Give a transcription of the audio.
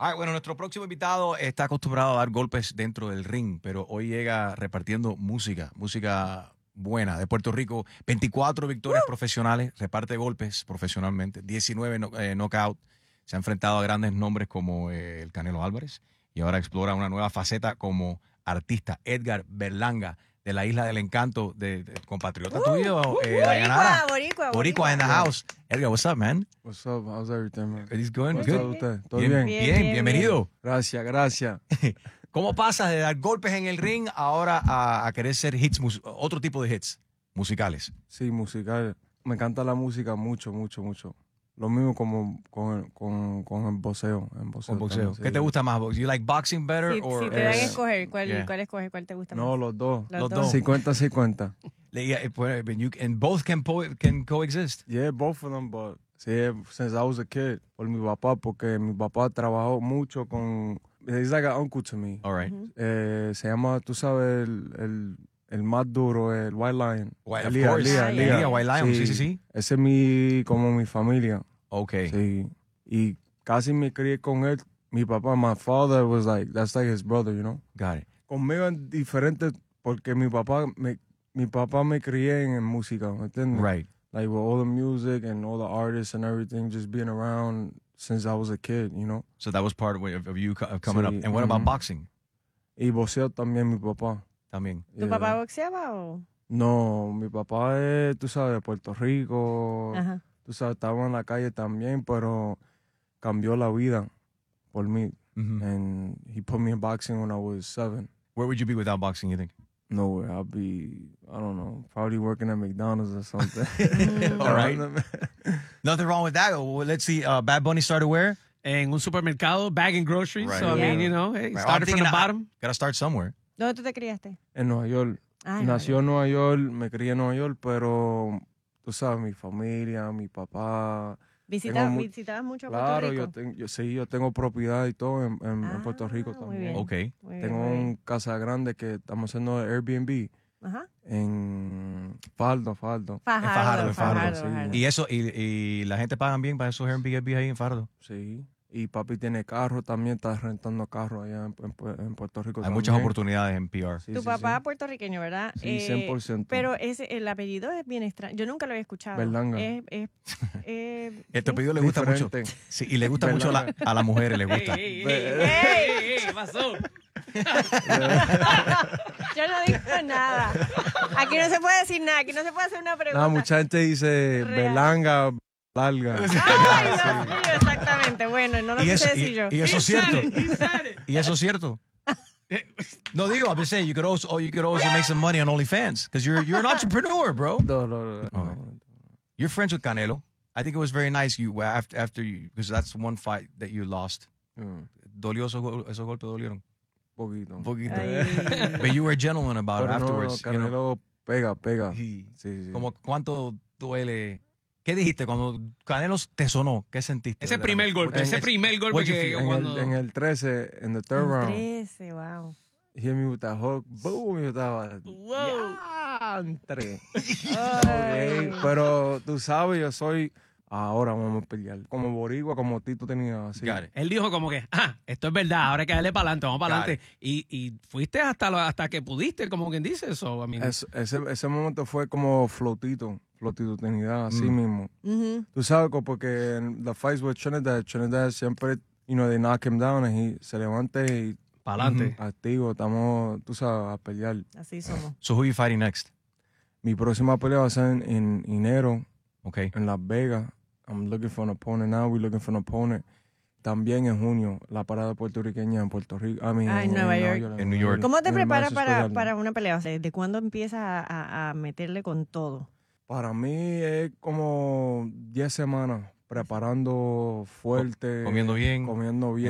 Bueno, nuestro próximo invitado está acostumbrado a dar golpes dentro del ring, pero hoy llega repartiendo música buena de Puerto Rico. 24 victorias profesionales, reparte golpes profesionalmente, 19 knockout. Se ha enfrentado a grandes nombres como el Canelo Álvarez y ahora explora una nueva faceta como artista. Edgar Berlanga, de la Isla del Encanto, de compatriota tuyo, Dayanara. Boricua in the house. Edgar, what's up, man? What's up? How's everything, man? It's going What's good. up usted? ¿Todo Bien, bien? bienvenido. Gracias. ¿Cómo pasas de dar golpes en el ring ahora a querer ser hits, otro tipo de hits musicales? Sí, musical. Me encanta la música mucho. Lo mismo como con el boxeo. Con boxeo. También, sí. ¿Qué te gusta más? You like boxing better? Si or, te dan a escoger, ¿cuál escoges? ¿Cuál te gusta más? No, los dos. Los dos. 50-50. And both can coexist. Yeah, both of them, but sí, since I was a kid, por mi papá, porque mi papá trabajó mucho con... He's like an uncle to me. All right. Se llama, tú sabes, el más duro, el White Lion. Of Elías, course. Elías. White Lion, sí. Ese es como mi familia. Okay. Sí. Y casi me crié con él. Mi papá, my father was like, that's like his brother, you know. Got it. Conmigo es diferente porque mi papá me crié en música, ¿me entiendes? Right. Like with all the music and all the artists and everything, just being around since I was a kid, you know. So that was part of you coming up. Sí, And what about boxing? Y boxeo también mi papá. También. ¿Tu papá boxeaba o...? No, mi papá es, tú sabes, de Puerto Rico. Ajá. Tú sabes, estaba en la calle también, pero cambió la vida por mí. Mm-hmm. And he put me in boxing when I was 7. Where would you be without boxing, you think? Nowhere. I'll be, I don't know, probably working at McDonald's or something. All right. Nothing wrong with that. Well, let's see. Bad Bunny started where? En un supermercado, bagging groceries. Right. So, I mean, Yeah. you know, hey, Right. started from the bottom. Gotta start somewhere. ¿Dónde tú te criaste? En Nueva York. Ah, Nació en Nueva York, me crié en Nueva York, pero tú sabes, mi familia, mi papá. ¿Visitabas mucho a Puerto Claro, Rico? yo tengo propiedad y todo en Puerto Rico muy también. bien. Okay. Muy bien, Tengo muy bien. una casa grande que estamos haciendo Airbnb Ajá. en Fajardo. Fajardo. Fajardo. ¿Y eso, y la gente pagan bien para esos Airbnb ahí en Fajardo? Sí. Y papi tiene carro también, está rentando carro allá en Puerto Rico. Hay muchas oportunidades en PR. Sí, Tu sí, papá sí. puertorriqueño, ¿verdad? Sí, 100%. Pero el apellido es bien extraño. Yo nunca lo había escuchado. Berlanga. El apellido le gusta mucho. Diferente. Sí, y le gusta mucho a las mujeres, le gusta. ¿Qué pasó? Yo no digo nada. Aquí no se puede decir nada. Aquí no se puede hacer una pregunta. No, mucha gente dice Real. Berlanga, larga. Ay, Dios mío, exactamente. Bueno, no lo quise decir yo. Y eso es cierto. He said it. Y eso es cierto. No digo, I'm just saying you could also make some money on OnlyFans because you're an entrepreneur, bro. No. Okay. You're friends with Canelo. I think it was very nice you after you because that's one fight that you lost. ¿Dolió esos golpes? ¿Dolieron? Poquito. Un poquito. Ay. But you were a gentleman about it Pero afterwards. no, you know? Canelo pega. Sí. Sí. Como, ¿cuánto duele? ¿Qué dijiste cuando Canelo te sonó? ¿Qué sentiste? Ese primer golpe, What'd you que feel? cuando... En el 13, en the third round, 13, wow. he hit me with that hook. Boom, yo estaba... Wow. ¡Diantre! Ay. Ok, pero tú sabes, yo soy... Ahora vamos a pelear. Como boricua, como Tito tenía así. Got it. Él dijo como que, esto es verdad, ahora hay que darle para adelante, vamos para Got adelante. Y fuiste hasta que pudiste, como quien dice eso. I mean, Ese momento fue como flotito tenía así mismo. Ujú. Tú sabes, porque en the fights with Trinidad siempre, they knock him down y se levanta y para adelante. activo, estamos, tú sabes, a pelear. Así somos. So who are you fighting next? Mi próxima pelea va a ser en enero Okay. en Las Vegas. I'm looking for an opponent now. We're looking for an opponent. También en junio, la parada puertorriqueña en Puerto Rico. En Nueva York. En New York. ¿Cómo te en el preparas Madison Square Garden. para una pelea? O sea, ¿de cuándo empiezas a meterle con todo? Para mí es como 10 semanas preparando fuerte. Comiendo bien. Comiendo bien.